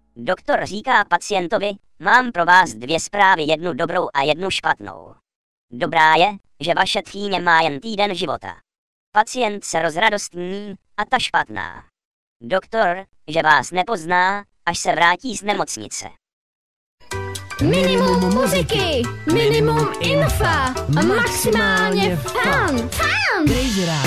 Doktor říká pacientovi, mám pro vás 2 zprávy, jednu dobrou a jednu špatnou. Dobrá je, že vaše tchýně má jen týden života. Pacient se rozradostní, a ta špatná. Doktor, že vás nepozná, až se vrátí z nemocnice. Minimum muziky, minimum infa a maximálně fun.